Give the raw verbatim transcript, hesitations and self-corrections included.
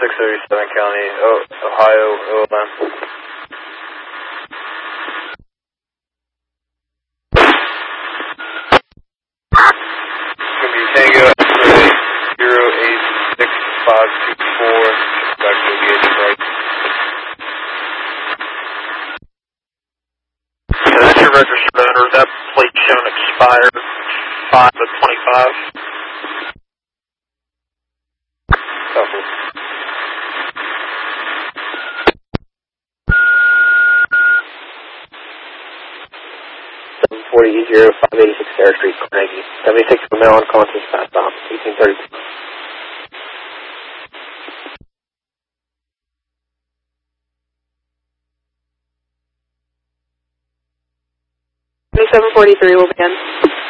six thirty-seven County, oh, Ohio, O L M. It's going to be Tango X-ray zero eight six five two four, back to the gauge right. So that's your registered owner. That plate shown expired five of twenty-five. Copy. seven forty E zero five eighty-six Sarah Street, Carnegie. seventy-six for male unconscious, passed on, eighteen thirty-two. seven forty-three will begin.